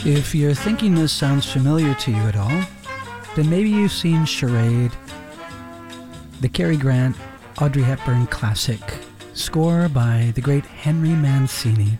If you're thinking this sounds familiar to you at all, then maybe you've seen Charade, the Cary Grant, Audrey Hepburn classic, score by the great Henry Mancini.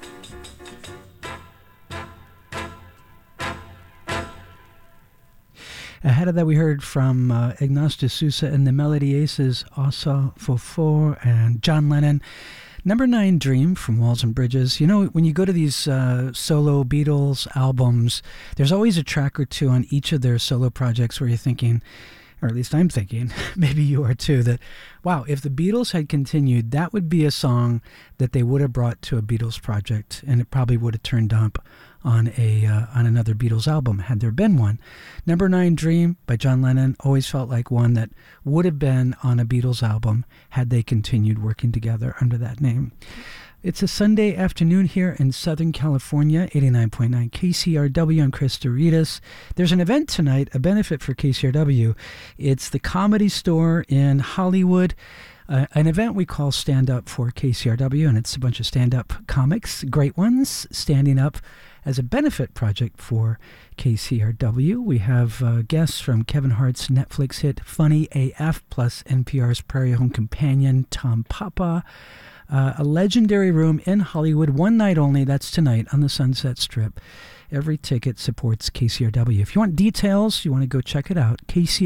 Ahead of that, we heard from Ignace de Sousa and the Melody Aces, Asa Fofor and John Lennon. Number 9, Dream from Walls and Bridges. You know, when you go to these solo Beatles albums, there's always a track or two on each of their solo projects where you're thinking, or at least I'm thinking, maybe you are too, that, wow, if the Beatles had continued, that would be a song that they would have brought to a Beatles project, and it probably would have turned up on another Beatles album, had there been one. Number 9, Dream by John Lennon, always felt like one that would have been on a Beatles album had they continued working together under that name. It's a Sunday afternoon here in Southern California, 89.9 KCRW. I'm Chris Doritas. There's an event tonight, a benefit for KCRW. It's the Comedy Store in Hollywood. An event we call Stand Up for KCRW, and it's a bunch of stand-up comics, great ones, standing up as a benefit project for KCRW. We have guests from Kevin Hart's Netflix hit Funny AF, plus NPR's Prairie Home Companion, Tom Papa. A legendary room in Hollywood, one night only. That's tonight on the Sunset Strip. Every ticket supports KCRW. If you want details, you want to go check it out,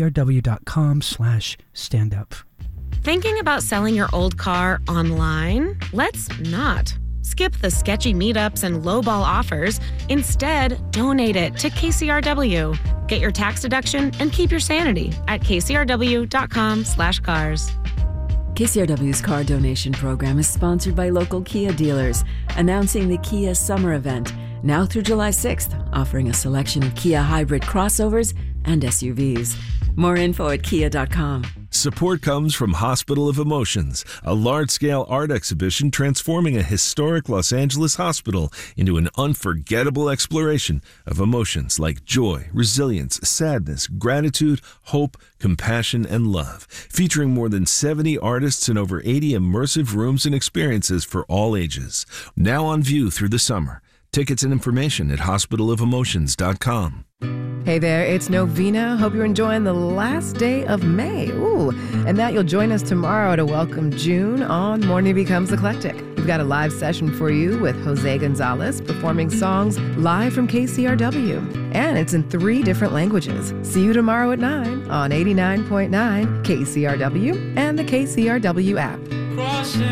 kcrw.com/standup. Thinking about selling your old car online? Let's not. Skip the sketchy meetups and lowball offers. Instead, donate it to KCRW. Get your tax deduction and keep your sanity at kcrw.com/cars. KCRW's car donation program is sponsored by local Kia dealers, announcing the Kia Summer Event, now through July 6th, offering a selection of Kia hybrid crossovers and SUVs. More info at kia.com. Support comes from Hospital of Emotions, a large-scale art exhibition transforming a historic Los Angeles hospital into an unforgettable exploration of emotions like joy, resilience, sadness, gratitude, hope, compassion, and love. Featuring more than 70 artists and over 80 immersive rooms and experiences for all ages. Now on view through the summer. Tickets and information at hospitalofelmotions.com. Hey there, it's Novena. Hope you're enjoying the last day of May. Ooh, and that you'll join us tomorrow to welcome June on Morning Becomes Eclectic. We've got a live session for you with Jose Gonzalez performing songs live from KCRW. And it's in 3 different languages. See you tomorrow at 9 on 89.9 KCRW and the KCRW app.